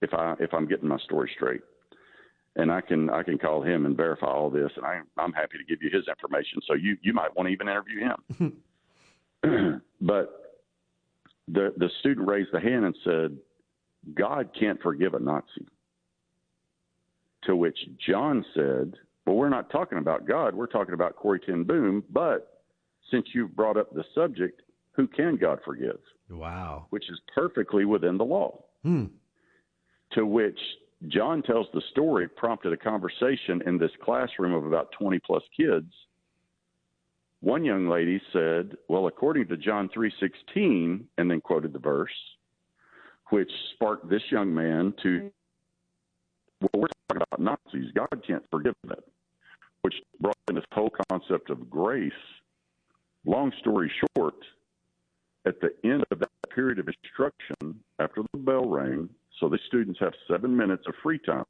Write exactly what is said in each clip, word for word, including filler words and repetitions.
if I if I'm getting my story straight. And I can I can call him and verify all this, and I, I'm happy to give you his information. So you, you might want to even interview him. But the the student raised the hand and said, God can't forgive a Nazi. To which John said, well, we're not talking about God. We're talking about Corrie ten Boom. But since you've brought up the subject, who can God forgive? Wow. Which is perfectly within the law. Hmm. To which John tells the story, prompted a conversation in this classroom of about twenty plus kids. One young lady said, well, according to John three sixteen, and then quoted the verse, which sparked this young man to, well, we're talking about Nazis. God can't forgive that, which brought in this whole concept of grace. Long story short, at the end of that period of instruction, after the bell rang, so the students have seven minutes of free time,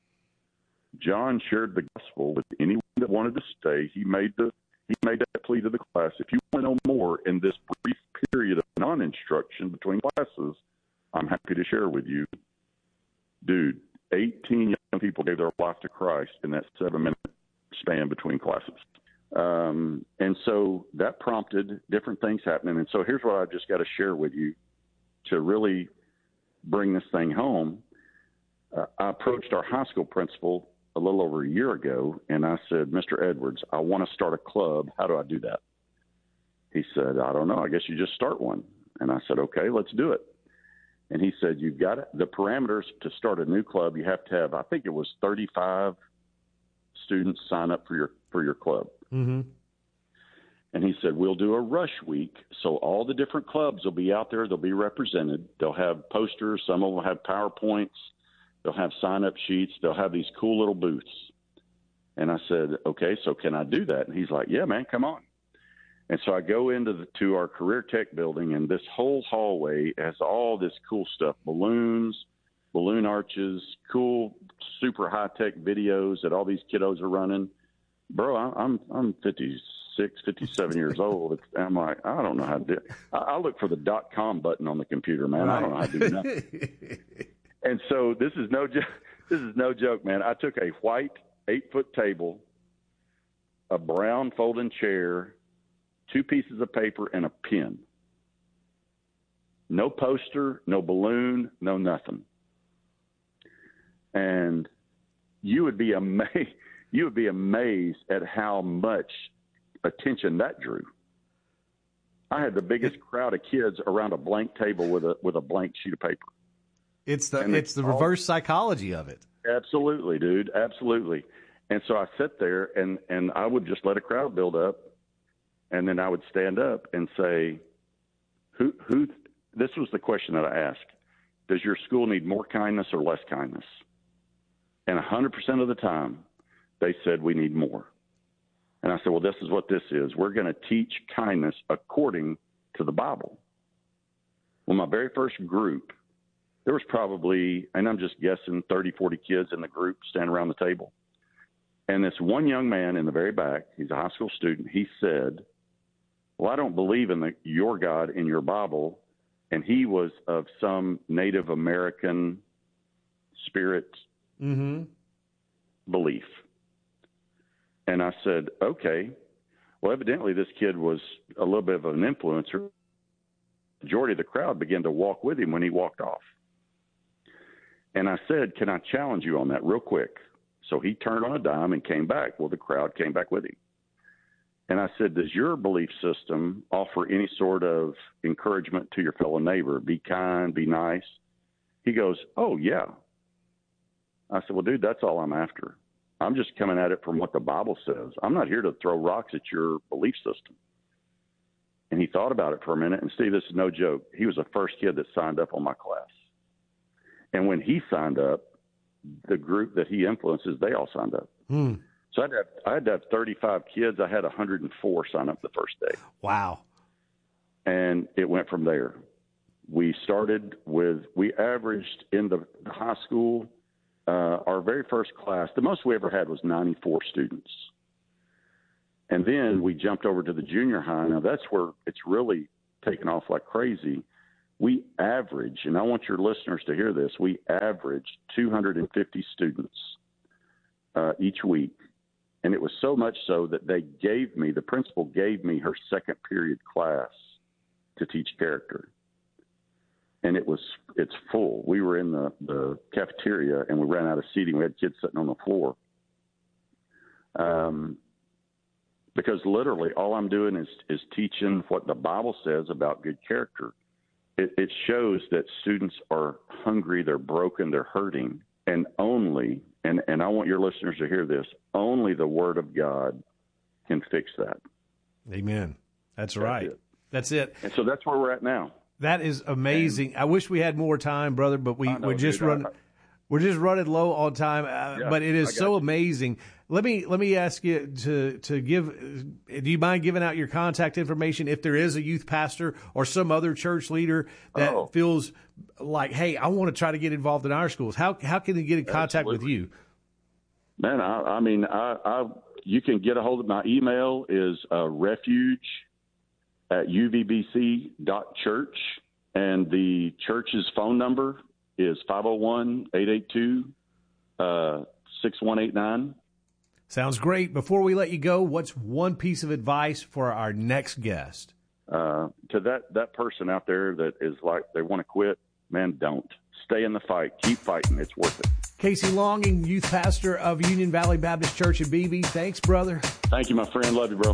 John shared the gospel with anyone that wanted to stay. He made the he made that plea to the class. If you want to know more in this brief period of non-instruction between classes, I'm happy to share with you. Dude, eighteen young people gave their life to Christ in that seven-minute span between classes. Um, and so that prompted different things happening. And so here's what I've just got to share with you to really bring this thing home. Uh, I approached our high school principal a little over a year ago, and I said, Mister Edwards, I want to start a club. How do I do that? He said, I don't know. I guess you just start one. And I said, okay, let's do it. And he said, you've got it. The parameters to start a new club, you have to have, I think it was thirty-five students sign up for your for your club. Mm-hmm. And he said, we'll do a rush week. So all the different clubs will be out there. They'll be represented. They'll have posters. Some of them will have PowerPoints. They'll have sign-up sheets. They'll have these cool little booths. And I said, okay, so can I do that? And he's like, yeah, man, come on. And so I go into the, to our career tech building, and this whole hallway has all this cool stuff, balloons, balloon arches, cool, super high-tech videos that all these kiddos are running. Bro, I, I'm I'm fifty-six, fifty-seven years old. It's, I'm like, I don't know how to do it. I, I look for the dot com button on the computer, man. Right. I don't know how to do nothing. And so this is no jo- this is no joke, man. I took a white eight-foot table, a brown folding chair, two pieces of paper, and a pen. No poster, no balloon, no nothing. And you would be amazed. You would be amazed at how much attention that drew. I had the biggest crowd of kids around a blank table with a with a blank sheet of paper. It's the and it's the all, reverse psychology of it. Absolutely, dude. Absolutely. And so I sat there and, and I would just let a crowd build up, and then I would stand up and say, "Who who?" This was the question that I asked: does your school need more kindness or less kindness? And one hundred percent of the time, they said, we need more. And I said, well, this is what this is. We're going to teach kindness according to the Bible. Well, my very first group, there was probably, and I'm just guessing, thirty, forty kids in the group standing around the table. And this one young man in the very back, he's a high school student, he said, well, I don't believe in the, your God in your Bible. And he was of some Native American spirit mm-hmm. belief. And I said, okay, well, evidently this kid was a little bit of an influencer. The majority of the crowd began to walk with him when he walked off. And I said, can I challenge you on that real quick? So he turned on a dime and came back. Well, the crowd came back with him. And I said, does your belief system offer any sort of encouragement to your fellow neighbor? Be kind, be nice. He goes, oh, yeah. I said, well, dude, that's all I'm after. I'm just coming at it from what the Bible says. I'm not here to throw rocks at your belief system. And he thought about it for a minute. And Steve, this is no joke. He was the first kid that signed up on my class. And when he signed up, the group that he influences, they all signed up. Hmm. So I had, to have, I had to have thirty-five kids. I had one hundred four sign up the first day. Wow. And it went from there. We started with, we averaged in the high school, uh, our very first class, the most we ever had was ninety-four students. And then we jumped over to the junior high. Now that's where it's really taken off like crazy. we average, and I want your listeners to hear this, we averaged two hundred fifty students uh, each week. And it was so much so that they gave me, the principal gave me her second period class to teach character. And it was, it's full. We were in the, the cafeteria and we ran out of seating. We had kids sitting on the floor. Um, because literally all I'm doing is, is teaching what the Bible says about good character. It, it shows that students are hungry, they're broken, they're hurting, and only, and, and I want your listeners to hear this, only the Word of God can fix that. Amen. That's, that's right. It. That's it. And so that's where we're at now. That is amazing. And I wish we had more time, brother, but we, know, we're just dude, running. I, We're just running low on time, uh, yeah, but it is so you. amazing. Let me let me ask you to to give. Do you mind giving out your contact information if there is a youth pastor or some other church leader that oh. feels like, hey, I want to try to get involved in our schools? How how can they get in contact Absolutely. with you? Man, I, I mean, I, I you can get a hold of my email is uh, refuge at u v b c dot church, and the church's phone number is five oh one, eight eight two, six one eight nine. Sounds great. Before we let you go, what's one piece of advice for our next guest? Uh, to that, that person out there that is like they want to quit, man, don't. Stay in the fight. Keep fighting. It's worth it. Casey Longing, youth pastor of Union Valley Baptist Church in Beebe. Thanks, brother. Thank you, my friend. Love you, bro.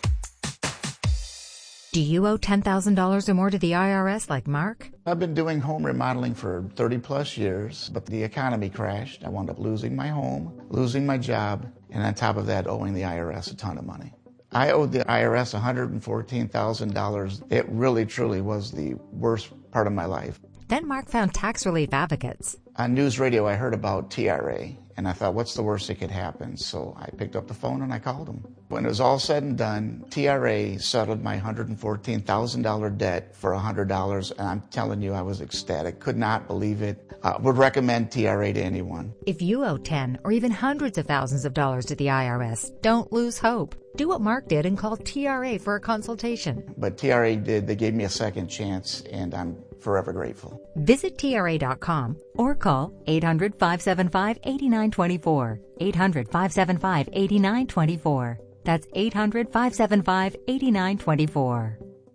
Do you owe ten thousand dollars or more to the I R S like Mark? I've been doing home remodeling for thirty plus years, but the economy crashed. I wound up losing my home, losing my job, and on top of that, owing the I R S a ton of money. I owed the I R S one hundred fourteen thousand dollars. It really, truly was the worst part of my life. Then Mark found tax relief advocates. On news radio, I heard about T R A, and I thought, what's the worst that could happen? So I picked up the phone and I called them. When it was all said and done, T R A settled my one hundred fourteen thousand dollars debt for one hundred dollars, and I'm telling you, I was ecstatic. Could not believe it. I would recommend T R A to anyone. If you owe ten or even hundreds of thousands of dollars to the I R S, don't lose hope. Do what Mark did and call T R A for a consultation. But T R A did. They gave me a second chance, and I'm forever grateful. Visit T R A dot com or call eight hundred, five seven five, eight nine two four. eight hundred, five seven five, eight nine two four. That's eight hundred, five seven five, eight nine two four.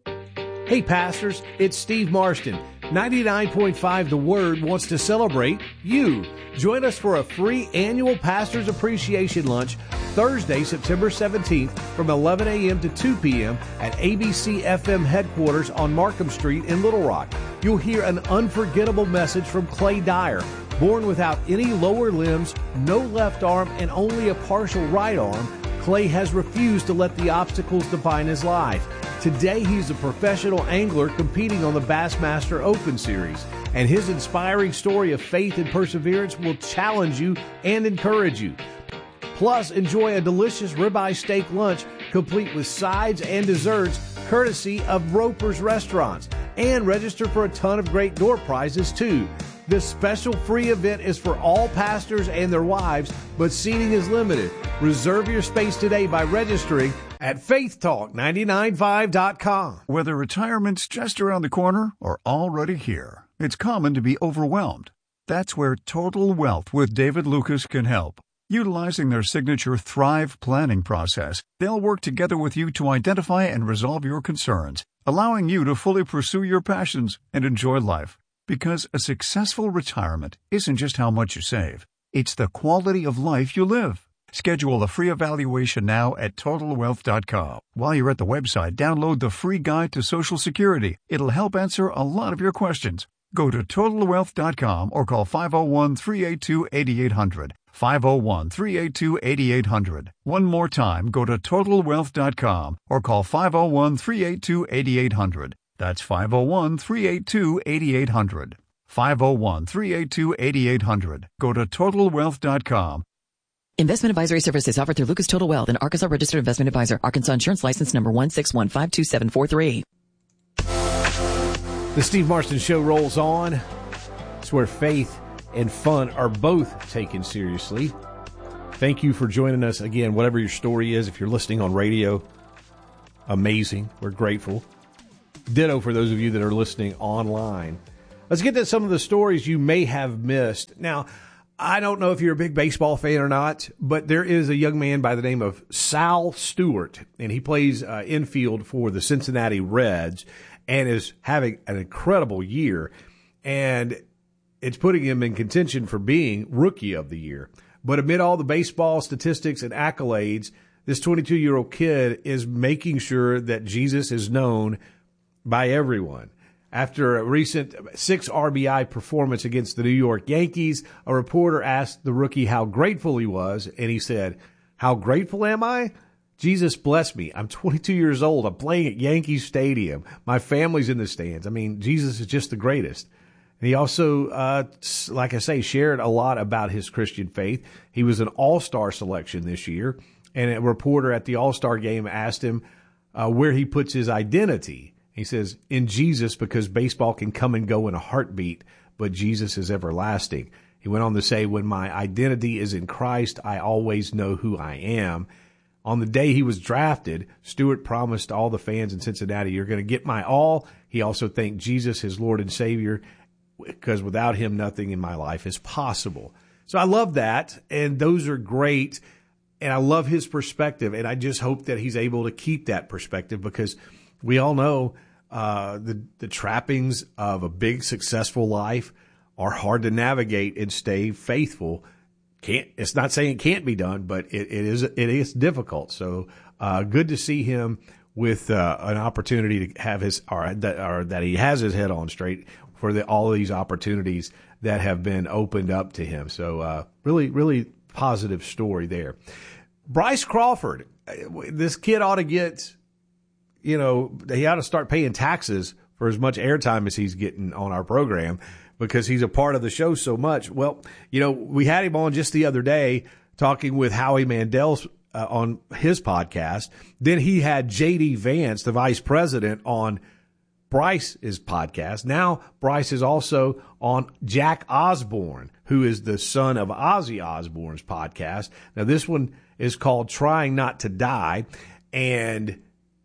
Hey, pastors, it's Steve Marston. ninety-nine point five The Word wants to celebrate you. Join us for a free annual Pastors Appreciation Lunch Thursday, September seventeenth from eleven a.m. to two p.m. at A B C F M headquarters on Markham Street in Little Rock. You'll hear an unforgettable message from Clay Dyer. Born without any lower limbs, no left arm, and only a partial right arm, Clay has refused to let the obstacles define his life. Today, he's a professional angler competing on the Bassmaster Open Series, and his inspiring story of faith and perseverance will challenge you and encourage you. Plus, enjoy a delicious ribeye steak lunch complete with sides and desserts courtesy of Roper's Restaurants, and register for a ton of great door prizes too. This special free event is for all pastors and their wives, but seating is limited. Reserve your space today by registering at faith talk nine nine five dot com. Whether retirement's just around the corner or already here, it's common to be overwhelmed. That's where Total Wealth with David Lucas can help. Utilizing their signature Thrive planning process, they'll work together with you to identify and resolve your concerns, allowing you to fully pursue your passions and enjoy life. Because a successful retirement isn't just how much you save, it's the quality of life you live. Schedule a free evaluation now at total wealth dot com. While you're at the website, download the free guide to Social Security. It'll help answer a lot of your questions. Go to total wealth dot com or call five oh one, three eight two, eight eight hundred. five oh one, three eight two, eight eight hundred. One more time, go to total wealth dot com or call five oh one, three eight two, eight eight hundred. That's five oh one, three eight two, eight eight hundred. five oh one, three eight two, eight eight hundred. Go to total wealth dot com. Investment advisory services offered through Lucas Total Wealth, an Arkansas registered investment advisor. Arkansas Insurance License number one six one five two seven four three. The Steve Marston Show rolls on. It's where faith and fun are both taken seriously. Thank you for joining us again, whatever your story is. If you're listening on radio, amazing. We're grateful. Ditto for those of you that are listening online. Let's get to some of the stories you may have missed. Now, I don't know if you're a big baseball fan or not, but there is a young man by the name of Sal Stewart, and he plays uh, infield for the Cincinnati Reds and is having an incredible year, and it's putting him in contention for being Rookie of the Year. But amid all the baseball statistics and accolades, this twenty-two-year-old kid is making sure that Jesus is known by everyone. After a recent six R B I performance against the New York Yankees, a reporter asked the rookie how grateful he was, and he said, "How grateful am I? Jesus bless me. I'm twenty-two years old. I'm playing at Yankee Stadium. My family's in the stands. I mean, Jesus is just the greatest." And he also, uh, like I say, shared a lot about his Christian faith. He was an all-star selection this year, and a reporter at the all-star game asked him uh, where he puts his identity. He says, "In Jesus, because baseball can come and go in a heartbeat, but Jesus is everlasting." He went on to say, "When my identity is in Christ, I always know who I am." On the day he was drafted, Stewart promised all the fans in Cincinnati, "You're going to get my all." He also thanked Jesus, his Lord and Savior, because without him, nothing in my life is possible. So I love that, and those are great, and I love his perspective, and I just hope that he's able to keep that perspective, because we all know uh, the, the trappings of a big, successful life are hard to navigate and stay faithful. Can't, it's not saying it can't be done, but it, it is it is difficult. So uh, good to see him with uh, an opportunity to have his, or that, or that he has his head on straight for the, all of these opportunities that have been opened up to him. So uh, really, really positive story there. Bryce Crawford, this kid ought to get, you know, he ought to start paying taxes for as much airtime as he's getting on our program, because he's a part of the show so much. Well, you know, we had him on just the other day talking with Howie Mandel uh, on his podcast. Then he had J D Vance, the vice president, on Bryce's podcast. Now Bryce is also on Jack Osborne, who is the son of Ozzy Osbourne's podcast. Now this one is called Trying Not to Die, and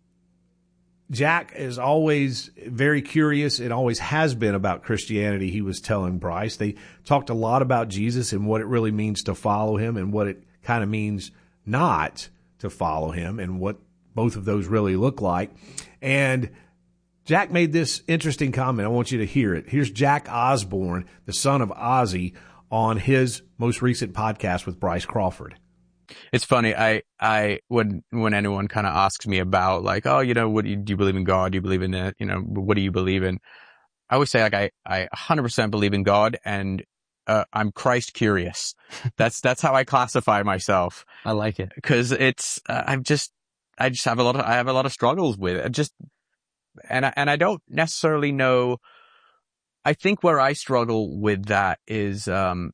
Jack is always very curious and always has been about Christianity. He was telling Bryce, they talked a lot about Jesus and what it really means to follow him and what it kind of means not to follow him and what both of those really look like. And Jack made this interesting comment. I want you to hear it. Here's Jack Osborne, the son of Ozzy, on his most recent podcast with Bryce Crawford. It's funny. I, I, when, when anyone kind of asks me about like, oh, you know, what do you, do you believe in God? Do you believe in it? You know, what do you believe in? I always say like, I, I one hundred percent believe in God, and, uh, I'm Christ curious. That's, that's how I classify myself. I like it. Cause it's, uh, I'm just, I just have a lot of, I have a lot of struggles with it. Just, and I, and I don't necessarily know. I think where I struggle with that is, um,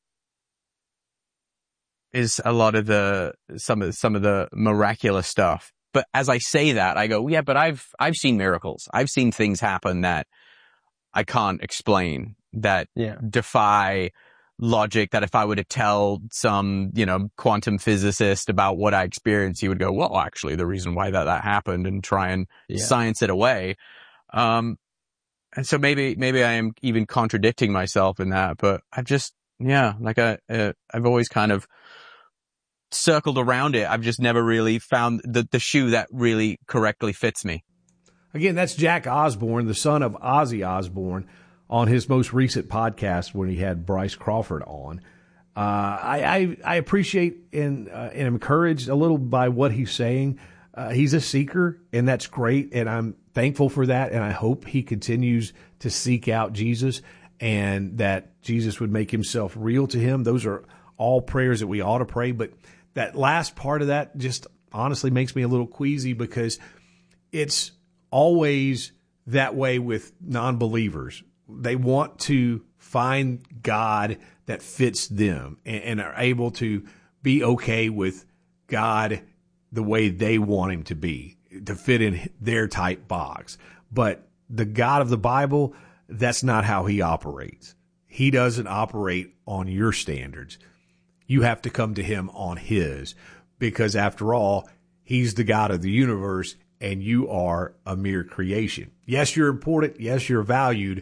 is a lot of the, some of, some of the miraculous stuff. But as I say that, I go, yeah, but I've, I've seen miracles. I've seen things happen that I can't explain, that yeah. defy logic, that if I were to tell some, you know, quantum physicist about what I experienced, he would go, well, actually, the reason why that, that happened, and try and yeah. science it away. Um, and so maybe, maybe I am even contradicting myself in that, but I've just, yeah, like I, uh, I've always kind of circled around it. I've just never really found the, the shoe that really correctly fits me. Again, that's Jack Osborne, the son of Ozzy Osbourne, on his most recent podcast when he had Bryce Crawford on. Uh, I, I, I appreciate and, uh, and am encouraged a little by what he's saying. Uh, he's a seeker, and that's great, and I'm thankful for that, and I hope he continues to seek out Jesus and that Jesus would make himself real to him. Those are all prayers that we ought to pray, but that last part of that just honestly makes me a little queasy, because it's always that way with non-believers. They want to find God that fits them and, and are able to be okay with God the way they want him to be, to fit in their type box. But the God of the Bible, that's not how he operates. He doesn't operate on your standards. You have to come to him on his, because after all, he's the God of the universe, and you are a mere creation. Yes, you're important. Yes, you're valued,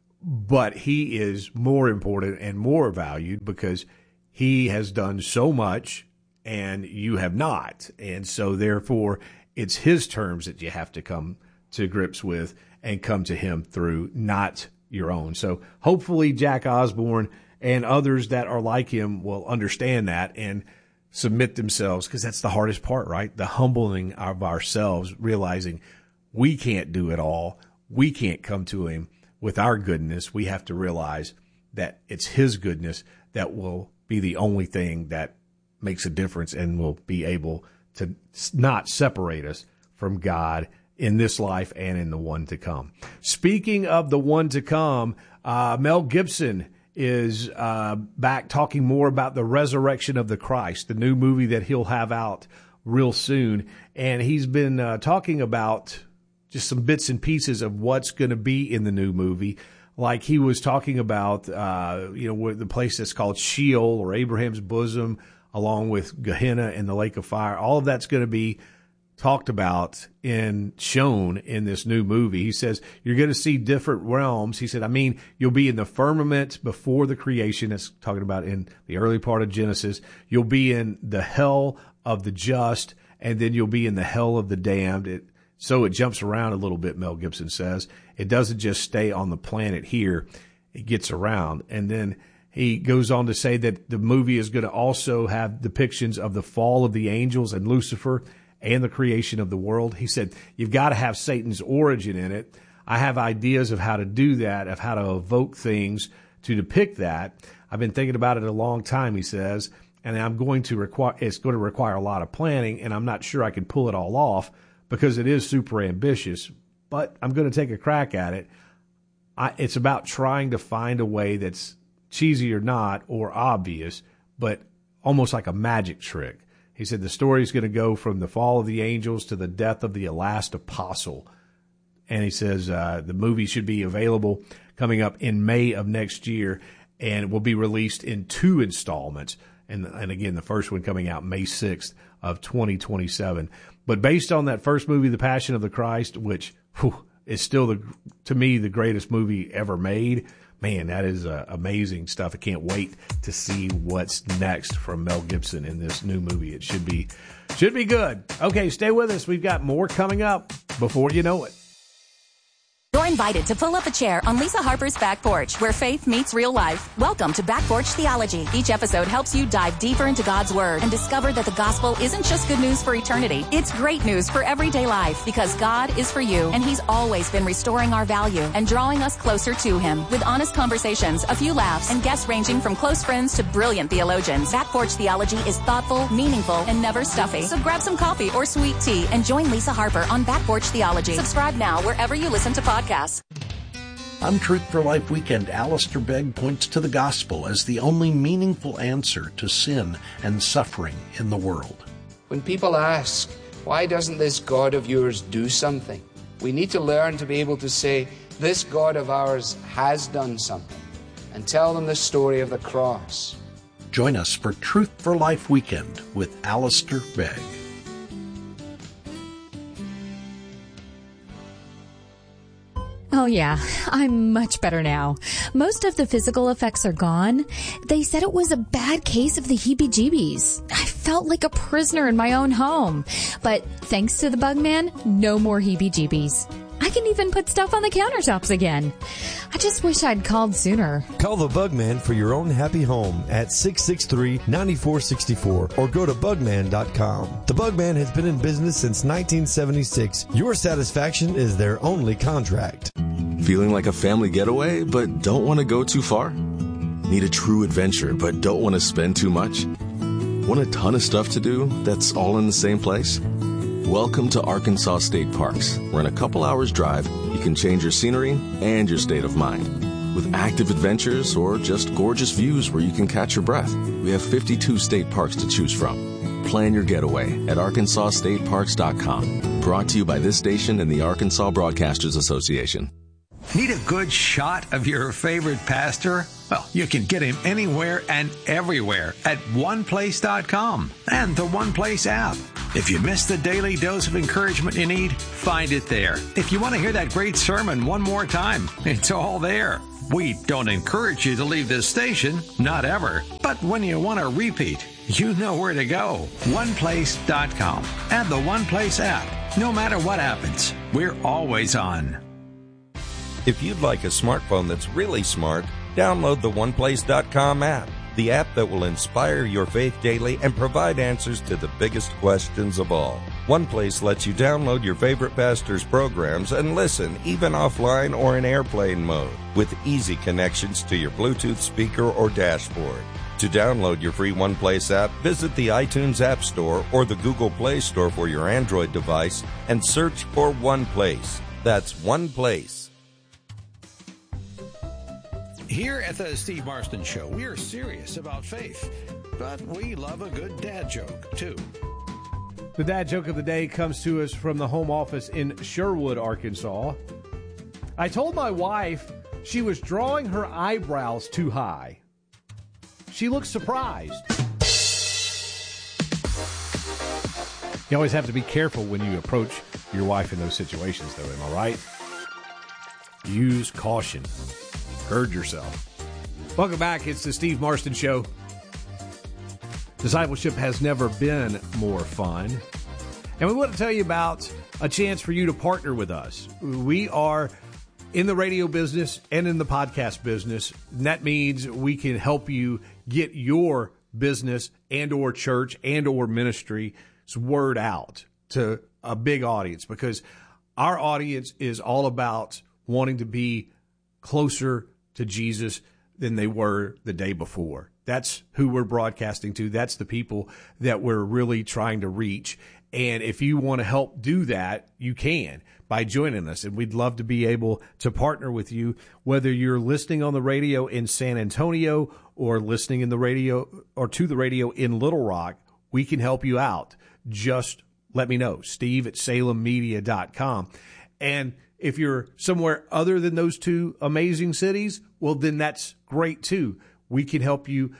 but he is more important and more valued because he has done so much and you have not. And so therefore it's his terms that you have to come to grips with and come to him through, not your own. So hopefully Jack Osborne and others that are like him will understand that and submit themselves, because that's the hardest part, right? The humbling of ourselves, realizing we can't do it all. We can't come to him with our goodness. We have to realize that it's his goodness that will be the only thing that makes a difference and will be able to not separate us from God in this life and in the one to come. Speaking of the one to come, uh, Mel Gibson is uh, back talking more about the resurrection of the Christ, the new movie that he'll have out real soon. And he's been uh, talking about just some bits and pieces of what's going to be in the new movie. Like he was talking about, uh, you know, the place that's called Sheol or Abraham's bosom, along with Gehenna and the lake of fire. All of that's going to be talked about and shown in this new movie. He says, you're going to see different realms. He said, I mean, you'll be in the firmament before the creation. That's talking about in the early part of Genesis. You'll be in the hell of the just, and then you'll be in the hell of the damned. It, so it jumps around a little bit, Mel Gibson says. It doesn't just stay on the planet here. It gets around. And then he goes on to say that the movie is going to also have depictions of the fall of the angels and Lucifer and the creation of the world. He said, you've got to have Satan's origin in it. I have ideas of how to do that, of how to evoke things to depict that. I've been thinking about it a long time, he says, and I'm going to require, it's going to require a lot of planning, and I'm not sure I can pull it all off because it is super ambitious, but I'm going to take a crack at it. I, it's about trying to find a way that's cheesy or not, or obvious, but almost like a magic trick. He said the story is going to go from the fall of the angels to the death of the last apostle. And he says uh, the movie should be available coming up in May of next year and will be released in two installments. And, and again, the first one coming out May sixth of twenty twenty-seven. But based on that first movie, The Passion of the Christ, which whew, is still, the, to me, the greatest movie ever made, man, that is uh, amazing stuff. I can't wait to see what's next from Mel Gibson in this new movie. It should be, should be good. Okay, stay with us. We've got more coming up before you know it. You're invited to pull up a chair on Lisa Harper's Back Porch, where faith meets real life. Welcome to Back Porch Theology. Each episode helps you dive deeper into God's Word and discover that the gospel isn't just good news for eternity. It's great news for everyday life, because God is for you, and He's always been restoring our value and drawing us closer to Him. With honest conversations, a few laughs, and guests ranging from close friends to brilliant theologians, Back Porch Theology is thoughtful, meaningful, and never stuffy. So grab some coffee or sweet tea and join Lisa Harper on Back Porch Theology. Subscribe now wherever you listen to podcasts. On Truth for Life Weekend, Alistair Begg points to the gospel as the only meaningful answer to sin and suffering in the world. When people ask, why doesn't this God of yours do something? We need to learn to be able to say, this God of ours has done something, and tell them the story of the cross. Join us for Truth for Life Weekend with Alistair Begg. Oh yeah, I'm much better now. Most of the physical effects are gone. They said it was a bad case of the heebie-jeebies. I felt like a prisoner in my own home. But thanks to the Bugman, no more heebie-jeebies. I can even put stuff on the countertops again. I just wish I'd called sooner. Call the Bugman for your own happy home at six six three, nine four six four or go to bugman dot com. The Bugman has been in business since nineteen seventy-six. Your satisfaction is their only contract. Feeling like a family getaway but don't want to go too far? Need a true adventure but don't want to spend too much? Want a ton of stuff to do that's all in the same place? Welcome to Arkansas State Parks, where in a couple hours drive, you can change your scenery and your state of mind. With active adventures or just gorgeous views where you can catch your breath, we have fifty-two state parks to choose from. Plan your getaway at arkansas state parks dot com. Brought to you by this station and the Arkansas Broadcasters Association. Need a good shot of your favorite pastor? Well, you can get him anywhere and everywhere at one place dot com and the OnePlace app. If you missed the daily dose of encouragement you need, find it there. If you want to hear that great sermon one more time, it's all there. We don't encourage you to leave this station, not ever. But when you want to repeat, you know where to go. one place dot com and the OnePlace app. No matter what happens, we're always on. If you'd like a smartphone that's really smart, download the one place dot com app, the app that will inspire your faith daily and provide answers to the biggest questions of all. OnePlace lets you download your favorite pastor's programs and listen even offline or in airplane mode with easy connections to your Bluetooth speaker or dashboard. To download your free OnePlace app, visit the iTunes App Store or the Google Play Store for your Android device and search for OnePlace. That's OnePlace. Here at the Steve Marston Show, we are serious about faith, but we love a good dad joke, too. The dad joke of the day comes to us from the home office in Sherwood, Arkansas. I told my wife she was drawing her eyebrows too high. She looked surprised. You always have to be careful when you approach your wife in those situations, though, am I right? Use caution. Heard yourself. Welcome back. It's the Steve Marston Show. Discipleship has never been more fun. And we want to tell you about a chance for you to partner with us. We are in the radio business and in the podcast business. And that means we can help you get your business and or church and or ministry's word out to a big audience, because our audience is all about wanting to be closer to Jesus than they were the day before. That's who we're broadcasting to. That's the people that we're really trying to reach. And if you want to help do that, you can by joining us. And we'd love to be able to partner with you, whether you're listening on the radio in San Antonio or listening in the radio or to the radio in Little Rock. We can help you out. Just let me know. Steve at salem media dot com. And if you're somewhere other than those two amazing cities, well, then that's great too. We can help you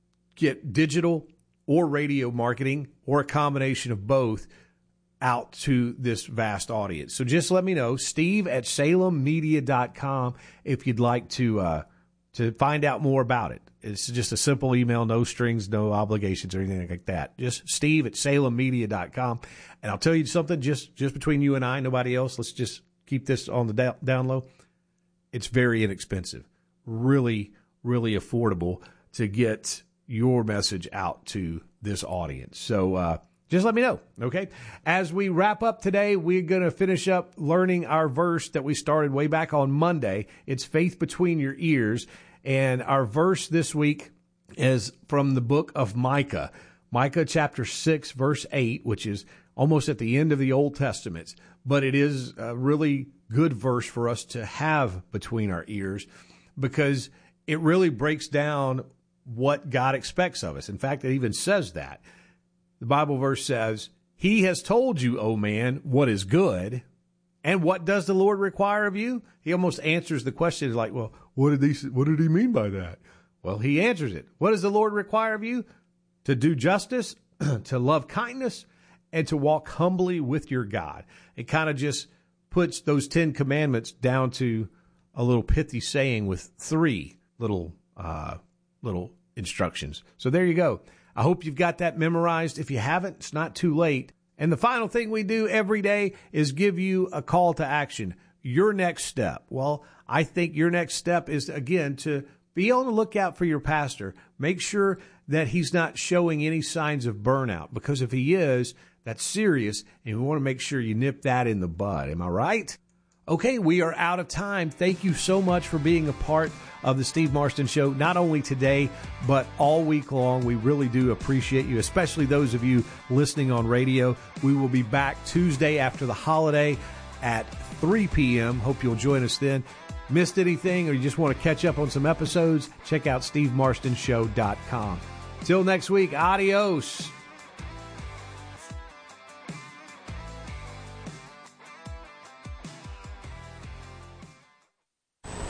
get digital or radio marketing or a combination of both out to this vast audience. So just let me know, Steve at salem media dot com, if you'd like to uh, to find out more about it. It's just a simple email, no strings, no obligations or anything like that. Just Steve at salem media dot com. And I'll tell you something, just, just between you and I, nobody else, let's just keep this on the da- down low. It's very inexpensive, really, really affordable to get your message out to this audience. So uh, just let me know, okay? As we wrap up today, we're going to finish up learning our verse that we started way back on Monday. It's Faith Between Your Ears. And our verse this week is from the book of Micah. Micah chapter six, verse eight, which is almost at the end of the Old Testament. But it is a really good verse for us to have between our ears, because it really breaks down what God expects of us. In fact, it even says that. The Bible verse says, He has told you, O man, what is good. And what does the Lord require of you? He almost answers the question like, well, what did he, what did he mean by that? Well, he answers it. What does the Lord require of you? To do justice, to love kindness, and to walk humbly with your God. It kind of just puts those Ten Commandments down to a little pithy saying with three little uh, little instructions. So there you go. I hope you've got that memorized. If you haven't, it's not too late. And the final thing we do every day is give you a call to action. Your next step. Well, I think your next step is, again, to be on the lookout for your pastor. Make sure that he's not showing any signs of burnout, because if he is, that's serious, and we want to make sure you nip that in the bud. Am I right? Okay, we are out of time. Thank you so much for being a part of the Steve Marston Show, not only today, but all week long. We really do appreciate you, especially those of you listening on radio. We will be back Tuesday after the holiday at three p.m. Hope you'll join us then. Missed anything or you just want to catch up on some episodes, check out steve marston show dot com. Till next week, adios.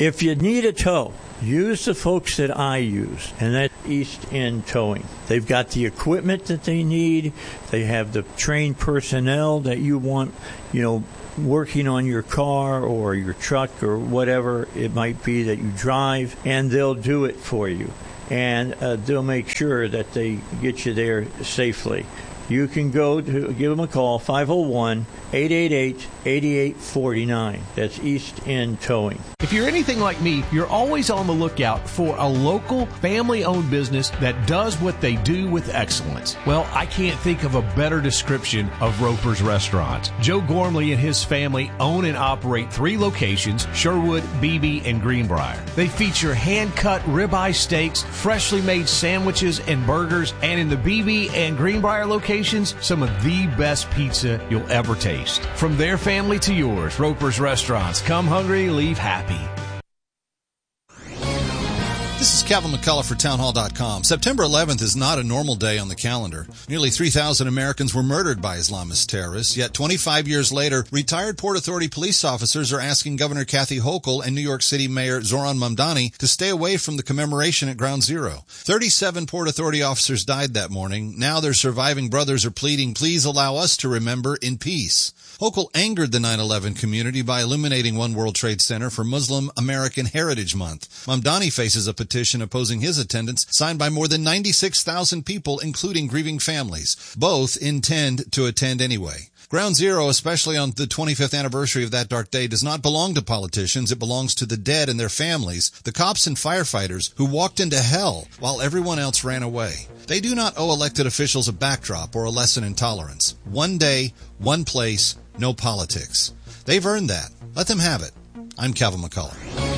If you need a tow, use the folks that I use, and that's East End Towing. They've got the equipment that they need. They have the trained personnel that you want, you know, working on your car or your truck or whatever it might be that you drive, and they'll do it for you. And uh, they'll make sure that they get you there safely. You can go to give them a call, five oh one, eight eight eight, eight eight four nine. That's East End Towing. If you're anything like me, you're always on the lookout for a local, family-owned business that does what they do with excellence. Well, I can't think of a better description of Roper's Restaurants. Joe Gormley and his family own and operate three locations, Sherwood, Beebe, and Greenbrier. They feature hand-cut ribeye steaks, freshly made sandwiches and burgers, and in the Beebe and Greenbrier locations, some of the best pizza you'll ever taste. From their family to yours, Roper's Restaurants. Come hungry, leave happy. This is Calvin McCullough for townhall dot com. September eleventh is not a normal day on the calendar. Nearly three thousand Americans were murdered by Islamist terrorists, yet twenty-five years later, retired Port Authority police officers are asking Governor Kathy Hochul and New York City Mayor Zoran Mamdani to stay away from the commemoration at Ground Zero. thirty-seven Port Authority officers died that morning. Now their surviving brothers are pleading, please allow us to remember in peace. Hochul angered the nine eleven community by illuminating One World Trade Center for Muslim American Heritage Month. Mamdani faces a petition opposing his attendance signed by more than ninety-six thousand people, including grieving families. Both intend to attend anyway. Ground Zero, especially on the twenty-fifth anniversary of that dark day, does not belong to politicians. It belongs to the dead and their families, the cops and firefighters who walked into hell while everyone else ran away. They do not owe elected officials a backdrop or a lesson in tolerance. One day, one place, no politics. They've earned that. Let them have it. I'm Calvin McCullough.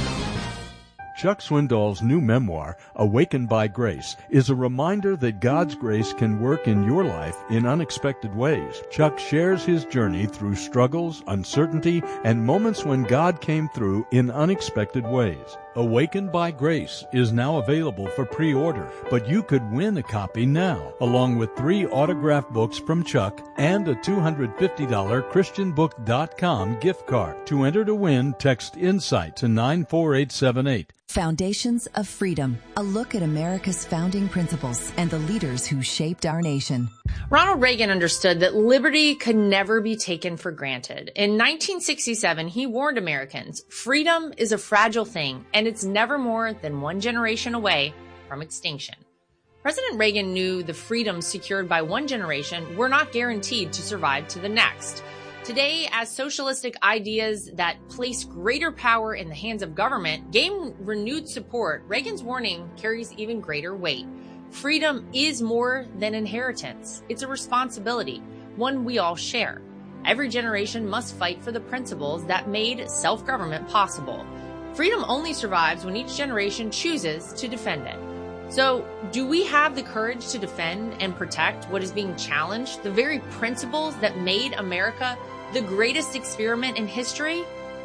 Chuck Swindoll's new memoir, Awakened by Grace, is a reminder that God's grace can work in your life in unexpected ways. Chuck shares his journey through struggles, uncertainty, and moments when God came through in unexpected ways. Awakened by Grace is now available for pre-order, but you could win a copy now, along with three autographed books from Chuck and a two hundred fifty dollars Christian book dot com gift card. To enter to win, text INSIGHT to nine four eight seven eight. Foundations of Freedom, a look at America's founding principles and the leaders who shaped our nation. Ronald Reagan understood that liberty could never be taken for granted. In nineteen sixty-seven, he warned Americans, freedom is a fragile thing, and it's never more than one generation away from extinction. President Reagan knew the freedoms secured by one generation were not guaranteed to survive to the next. Today, as socialistic ideas that place greater power in the hands of government gain renewed support, Reagan's warning carries even greater weight. Freedom is more than inheritance. It's a responsibility, one we all share. Every generation must fight for the principles that made self-government possible. Freedom only survives when each generation chooses to defend it. So, do we have the courage to defend and protect what is being challenged, the very principles that made America the greatest experiment in history?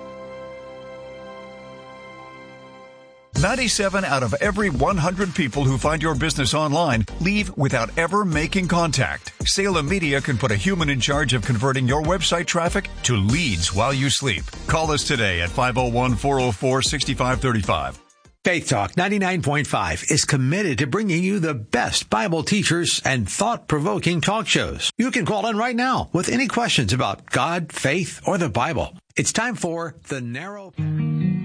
ninety-seven out of every one hundred people who find your business online leave without ever making contact. Salem Media can put a human in charge of converting your website traffic to leads while you sleep. Call us today at five oh one, four oh four, six five three five. Faith Talk ninety-nine point five is committed to bringing you the best Bible teachers and thought-provoking talk shows. You can call in right now with any questions about God, faith, or the Bible. It's time for The Narrow...